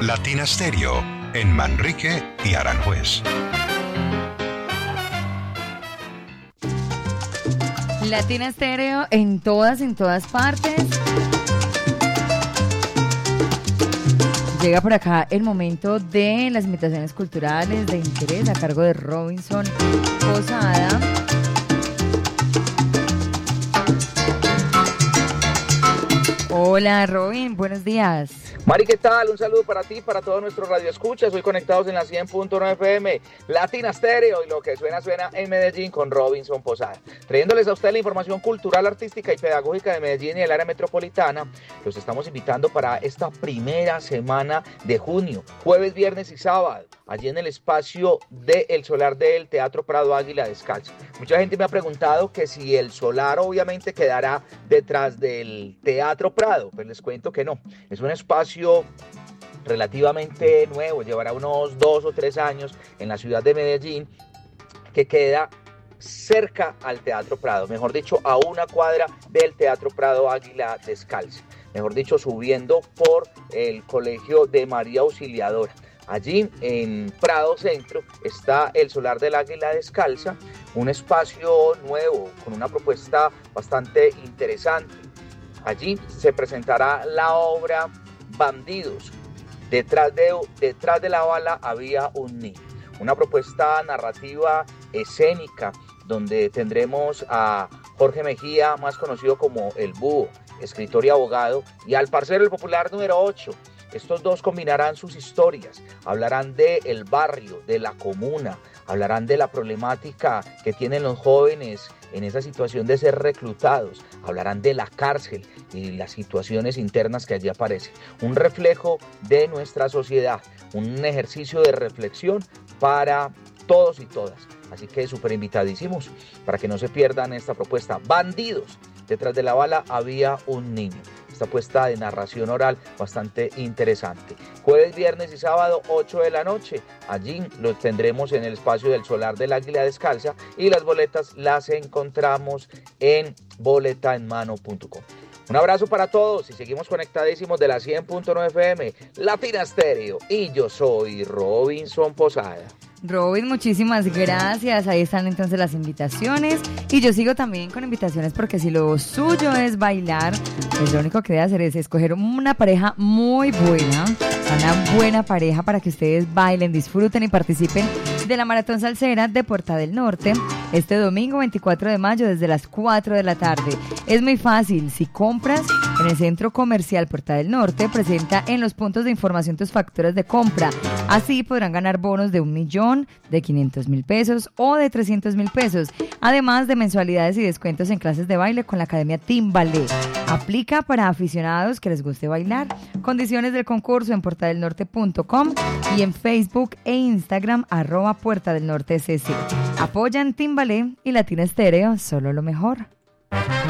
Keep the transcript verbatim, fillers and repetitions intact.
Latina Stereo en Manrique y Aranjuez. Latina Stereo en todas, en todas partes. Llega por acá el momento de las invitaciones culturales de interés a cargo de Robinson Posada. Hola Robin, buenos días. Mari, ¿qué tal? Un saludo para ti, para todos nuestros radioescuchas. Hoy conectados en la cien punto nueve F M, Latina Stereo, y lo que suena, suena en Medellín con Robinson Posada. Trayéndoles a ustedes la información cultural, artística y pedagógica de Medellín y del área metropolitana. Los estamos invitando para esta primera semana de junio, jueves, viernes y sábado, allí en el espacio de El Solar del Teatro Prado Águila Descalza. Mucha gente me ha preguntado que si el solar obviamente quedará detrás del Teatro Prado. Pues les cuento que no, es un espacio relativamente nuevo, llevará unos dos o tres años en la ciudad de Medellín, que queda cerca al Teatro Prado, mejor dicho, a una cuadra del Teatro Prado Águila Descalza, mejor dicho, subiendo por el Colegio de María Auxiliadora. Allí en Prado Centro está el Solar del Águila Descalza, un espacio nuevo con una propuesta bastante interesante. Allí se presentará la obra Bandidos. Detrás de, detrás de la bala había un niño. Una propuesta narrativa escénica donde tendremos a Jorge Mejía, más conocido como El Búho, escritor y abogado, y al parcero El Popular número ocho. Estos dos combinarán sus historias, hablarán del barrio, de la comuna, hablarán de la problemática que tienen los jóvenes en esa situación de ser reclutados, hablarán de la cárcel y las situaciones internas que allí aparecen. Un reflejo de nuestra sociedad, un ejercicio de reflexión para todos y todas. Así que súper invitadísimos para que no se pierdan esta propuesta. Bandidos, detrás de la bala había un niño. Esta puesta de narración oral bastante interesante. Jueves, viernes y sábado, ocho de la noche. Allí los tendremos en el espacio del Solar del Águila Descalza, y las boletas las encontramos en boleta en mano punto com. Un abrazo para todos y seguimos conectadísimos de la cien punto nueve F M, Latina Stereo, y yo soy Robinson Posada. Robin, muchísimas gracias. Ahí están entonces las invitaciones. Y yo sigo también con invitaciones, porque si lo suyo es bailar, pues lo único que debe hacer es escoger una pareja muy buena, una buena pareja para que ustedes bailen, disfruten y participen de la Maratón Salsera de Puerta del Norte este domingo veinticuatro de mayo desde las cuatro de la tarde. Es muy fácil. Si compras en el Centro Comercial Puerta del Norte, presenta en los puntos de información tus facturas de compra. Así podrán ganar bonos de un millón, de quinientos mil pesos o de trescientos mil pesos, además de mensualidades y descuentos en clases de baile con la Academia Timbalé. Aplica para aficionados que les guste bailar. Condiciones del concurso en puerta del norte punto com y en Facebook e Instagram arroba Puerta del Norte C C. Apoyan Timbalé y Latina Stereo, solo lo mejor.